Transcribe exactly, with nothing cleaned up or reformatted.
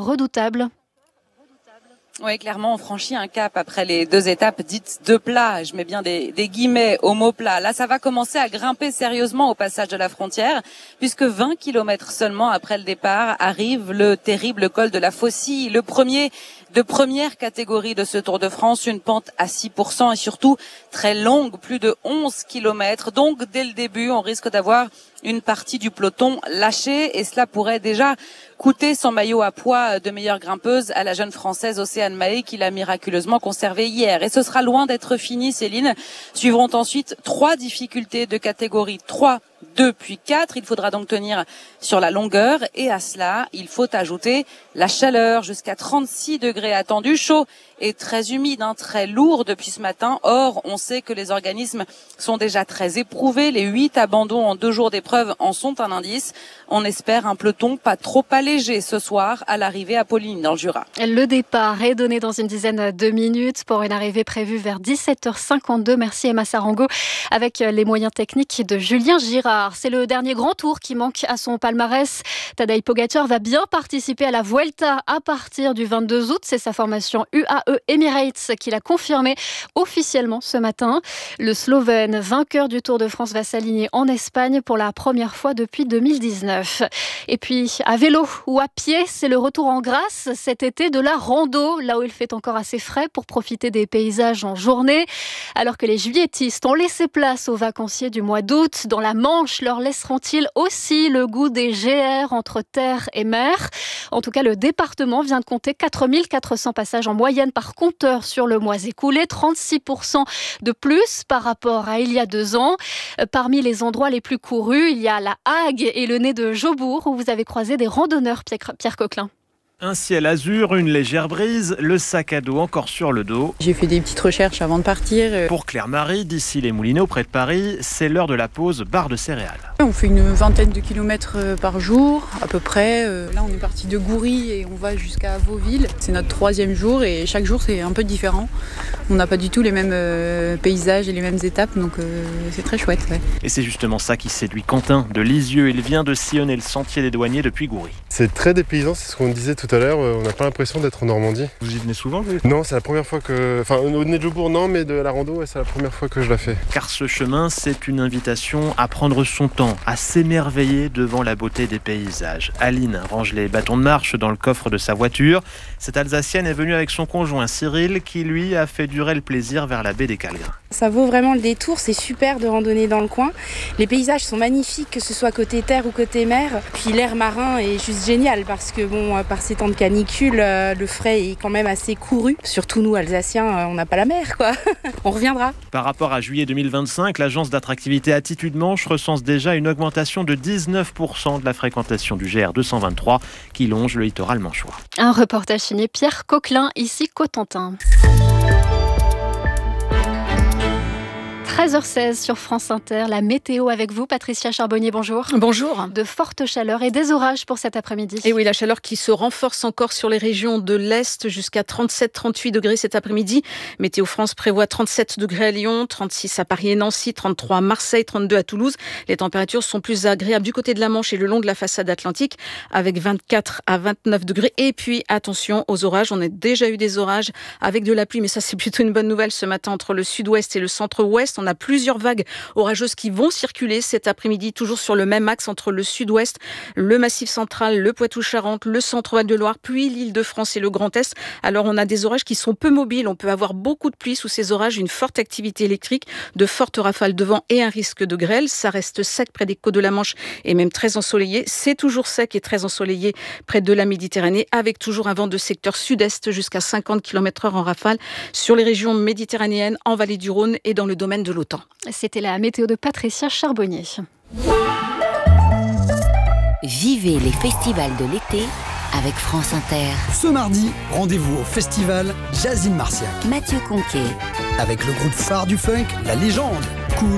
redoutable. Oui, clairement, on franchit un cap après les deux étapes dites de plat. Je mets bien des, des guillemets au mot plat. Là, ça va commencer à grimper sérieusement au passage de la frontière, puisque vingt kilomètres seulement après le départ arrive le terrible col de la Faucille, le premier de première catégorie de ce Tour de France, une pente à six pour cent et surtout très longue, plus de onze kilomètres. Donc, dès le début, on risque d'avoir une partie du peloton lâchée et cela pourrait déjà coûter son maillot à pois de meilleure grimpeuse à la jeune Française Océane Mahé qui l'a miraculeusement conservé hier. Et ce sera loin d'être fini, Céline. Suivront ensuite trois difficultés de catégorie trois, deux puis quatre. Il faudra donc tenir sur la longueur et à cela, il faut ajouter la chaleur jusqu'à trente-six degrés attendus, chaud et très humide, hein, très lourd depuis ce matin. Or, on sait que les organismes sont déjà très éprouvés. Les huit abandons en deux jours d'épreuve en sont un indice. On espère un peloton pas trop allégé ce soir à l'arrivée à Poligny dans le Jura. Le départ est donné dans une dizaine de minutes pour une arrivée prévue vers dix-sept heures cinquante-deux. Merci Emma Sarango avec les moyens techniques de Julien Girard. C'est le dernier grand tour qui manque à son palmarès. Tadej Pogačar va bien participer à la Vuelta à partir du vingt-deux août. C'est sa formation U A E Emirates qui l'a confirmé officiellement ce matin. Le Slovène, vainqueur du Tour de France, va s'aligner en Espagne pour la première fois depuis deux mille dix-neuf. Et puis, à vélo ou à pied, c'est le retour en grâce cet été de la rando, là où il fait encore assez frais pour profiter des paysages en journée. Alors que les juilletistes ont laissé place aux vacanciers du mois d'août, dans la Manche, leur laisseront-ils aussi le goût des G R entre terre et mer ? En tout cas, le département vient de compter quatre mille quatre cents passages en moyenne par compteur sur le mois écoulé, trente-six pour cent de plus par rapport à il y a deux ans. Parmi les endroits les plus courus, il y a la Hague et le nez de Jobourg, où vous avez croisé des randonneurs, Pierre Coquelin. Un ciel azur, une légère brise, le sac à dos encore sur le dos. J'ai fait des petites recherches avant de partir. Pour Claire-Marie, d'ici les Moulineaux, près de Paris, c'est l'heure de la pause bar de céréales. On fait une vingtaine de kilomètres par jour, à peu près. Là, on est parti de Goury et on va jusqu'à Vauville. C'est notre troisième jour et chaque jour, c'est un peu différent. On n'a pas du tout les mêmes paysages et les mêmes étapes, donc c'est très chouette. Ouais. Et c'est justement ça qui séduit Quentin de Lisieux. Il vient de sillonner le sentier des douaniers depuis Goury. C'est très dépaysant, c'est ce qu'on disait tout à l'heure. On n'a pas l'impression d'être en Normandie. Vous y venez souvent, vous ? Non, c'est la première fois que... Enfin, au nez de Jobourg, non, mais de la rando, ouais, c'est la première fois que je la fais. Car ce chemin, c'est une invitation à prendre son temps, à s'émerveiller devant la beauté des paysages. Aline range les bâtons de marche dans le coffre de sa voiture. Cette Alsacienne est venue avec son conjoint Cyril, qui lui a fait durer le plaisir vers la baie des Calgrins. Ça vaut vraiment le détour, c'est super de randonner dans le coin. Les paysages sont magnifiques, que ce soit côté terre ou côté mer. Puis l'air marin est juste génial parce que bon, par ces temps de canicule, le frais est quand même assez couru. Surtout nous, Alsaciens, on n'a pas la mer, quoi. On reviendra. Par rapport à juillet deux mille vingt-cinq, l'agence d'attractivité Attitude Manche recense déjà une augmentation de dix-neuf pour cent de la fréquentation du G R deux cent vingt-trois qui longe le littoral manchois. Un reportage signé Pierre Coquelin, ici Cotentin. treize heures seize sur France Inter, la météo avec vous, Patricia Charbonnier, bonjour. Bonjour. De fortes chaleurs et des orages pour cet après-midi. Et oui, la chaleur qui se renforce encore sur les régions de l'Est jusqu'à trente-sept à trente-huit degrés cet après-midi. Météo France prévoit trente-sept degrés à Lyon, trente-six à Paris et Nancy, trente-trois à Marseille, trente-deux à Toulouse. Les températures sont plus agréables du côté de la Manche et le long de la façade atlantique avec vingt-quatre à vingt-neuf degrés. Et puis, attention aux orages. On a déjà eu des orages avec de la pluie, mais ça, c'est plutôt une bonne nouvelle ce matin entre le sud-ouest et le centre-ouest. On a plusieurs vagues orageuses qui vont circuler cet après-midi, toujours sur le même axe entre le sud-ouest, le Massif central, le Poitou-Charentes, le centre-Val de Loire, puis l'Île-de-France et le Grand Est. Alors, on a des orages qui sont peu mobiles. On peut avoir beaucoup de pluie sous ces orages, une forte activité électrique, de fortes rafales de vent et un risque de grêle. Ça reste sec près des côtes de la Manche et même très ensoleillé. C'est toujours sec et très ensoleillé près de la Méditerranée, avec toujours un vent de secteur sud-est jusqu'à cinquante kilomètres heure en rafale sur les régions méditerranéennes, en vallée du Rhône et dans le domaine de l'OTAN. C'était la météo de Patricia Charbonnier. Vivez les festivals de l'été avec France Inter. Ce mardi, rendez-vous au festival Jazzin Marciac. Mathieu Conquet. Avec le groupe phare du funk, La Légende.